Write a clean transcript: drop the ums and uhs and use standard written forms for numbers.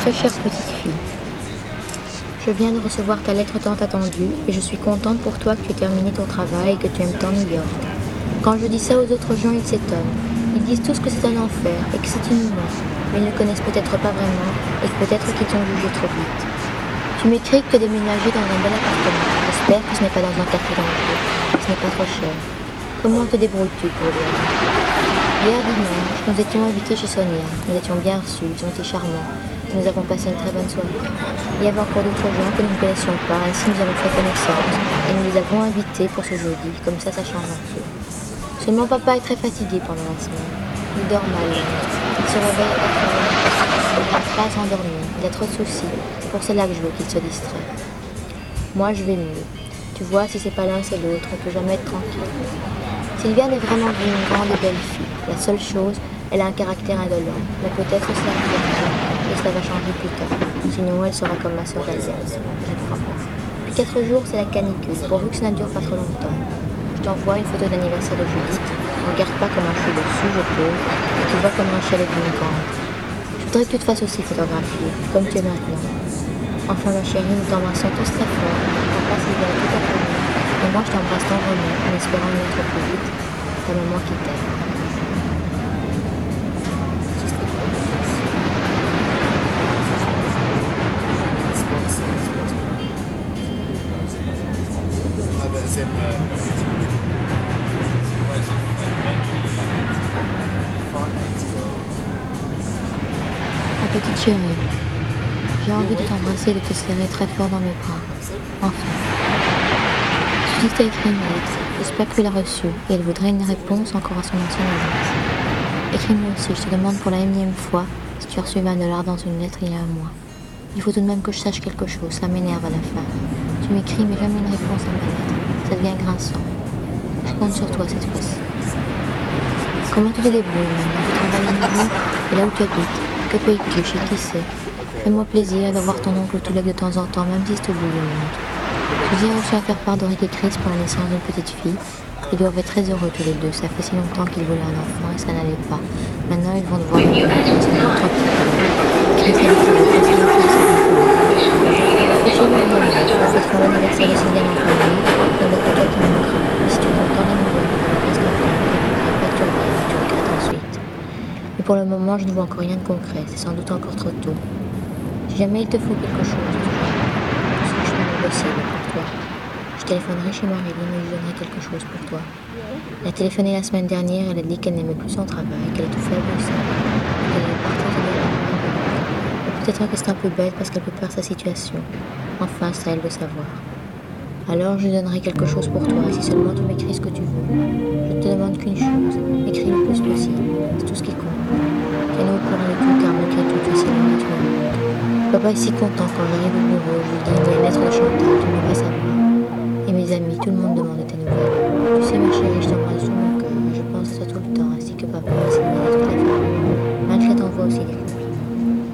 Très chère petite fille, je viens de recevoir ta lettre tant attendue et je suis contente pour toi que tu aies terminé ton travail et que tu aimes tant New York. Quand je dis ça aux autres gens, ils s'étonnent. Ils disent tous que c'est un enfer et que c'est inhumain, mais ils ne connaissent peut-être pas vraiment et que peut-être qu'ils t'ont jugé trop vite. Tu m'écris que tu as déménagé dans un bel appartement. J'espère que ce n'est pas dans un quartier dangereux, que ce n'est pas trop cher. Comment te débrouilles-tu pour le Hier dimanche, nous étions invités chez Sonia. Nous étions bien reçus, ils ont été charmants. Nous avons passé une très bonne soirée. Il y avait encore d'autres gens que nous ne connaissions pas, ainsi nous avons fait connaissance et nous les avons invités pour ce jeudi, comme ça change un peu. Seulement papa est très fatigué pendant la semaine. Il dort mal. Il se réveille à 4 heures. Il n'arrive pas à s'endormir. Il a trop de soucis. C'est pour cela que je veux qu'il se distrait. Moi, je vais mieux. Tu vois, si c'est pas l'un, c'est l'autre. On peut jamais être tranquille. Sylviane est vraiment une grande et belle fille. La seule chose, elle a un caractère indolent. Mais peut-être cela va changer. Et cela va changer plus tard. Sinon, elle sera comme ma soeur Alice. Je crois. Depuis 4 jours, c'est la canicule. Pourvu que ça ne dure pas trop longtemps. Je t'envoie une photo d'anniversaire de Judith. Regarde pas comment je suis dessus, je peux. Et tu vois comme un chalet d'une grande. Je voudrais que tu te fasses aussi photographier, comme tu es maintenant. Enfin, ma chérie, nous t'embrassons tous très fort. Papa, Sylvain est tout à fait mieux. Et moi, je t'embrasse tendrement, en espérant y être plus vite. Ta maman qui t'aime. Ma petite chérie, j'ai envie de t'embrasser et de te serrer très fort dans mes bras. Enfin. Judith t'a écrit une lettre. J'espère que tu l'as reçue et elle voudrait une réponse encore à son ancienne adresse. Écris-moi aussi, je te demande pour la énième fois si tu as reçu $20 dans une lettre il y a un mois. Il faut tout de même que je sache quelque chose, ça m'énerve à la fin. Tu m'écris mais jamais une réponse à ma lettre. Ça devient grinçant. Je compte sur toi cette fois-ci. Comment tu te débrouilles maintenant? Tu travailles à nouveau et là où tu habites? Que payes-tu? Chez qui c'est? Fais-moi plaisir de voir ton oncle Touleg de temps en temps, même si c'est au bout du monde. Je viens aussi à faire part d'Henri et Chris pour la naissance d'une petite fille. Ils doivent être très heureux tous les deux. Ça fait si longtemps qu'ils voulaient un enfant et ça n'allait pas. Maintenant, ils vont devoir le faire. C'est notre petit peu. Chris a dit qu'il allait passer le temps avec nous. Et chez nous, on fêtera l'anniversaire de Sylviane en famille. Il n'y a que toi qui manquera. Et si tu comprends les nouvelles, reste en famille. Répète ton rêve, tu regrettes ensuite. Mais pour le moment, je ne vois encore rien de concret. C'est sans doute encore trop tôt. Si jamais il te faut quelque chose, tu sais que je fais mon possible pour toi. Je téléphonerai chez Marilyn et je donnerai quelque chose pour toi. Elle a téléphoné la semaine dernière, elle a dit qu'elle n'aimait plus son travail, qu'elle étouffait au sein, qu'elle allait partir de là. Peut-être que c'est un peu bête parce qu'elle peut perdre sa situation. Enfin, c'est à elle de savoir. Alors je lui donnerai quelque chose pour toi, si seulement tu m'écris ce que tu veux. Je ne te demande qu'une chose, écris le plus possible, c'est tout ce qui compte. Tiens-nous au courant de tout car malgré tout, tu sais le tu me montres. Papa est si content quand j'arrive au bureau, je lui dis il y a une lettre de Chantal, tu ne veux pas savoir. Et mes amis, tout le monde demande de tes nouvelles. Tu sais ma chérie, je t'en